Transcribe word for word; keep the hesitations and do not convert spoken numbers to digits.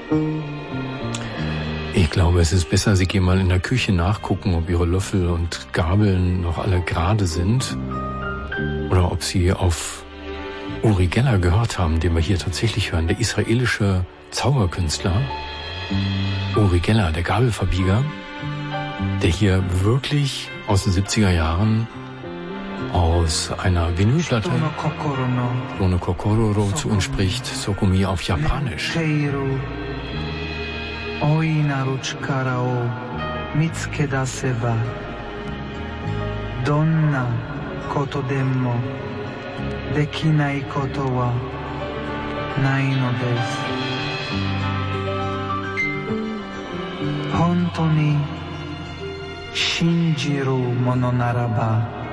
Ich glaube, es ist besser, Sie gehen mal in der Küche nachgucken, ob Ihre Löffel und Gabeln noch alle gerade sind. Oder ob Sie auf Uri Geller gehört haben, den wir hier tatsächlich hören. Der israelische Zauberkünstler Uri Geller, der Gabelverbieger, der hier wirklich aus den siebziger Jahren aus einer Vinylplatte Sono Kokororo zu uns spricht, Sokumi auf Japanisch. Donna koto demmo dekinai koto wa nai no desu. Honto ni shinjiru mono naraba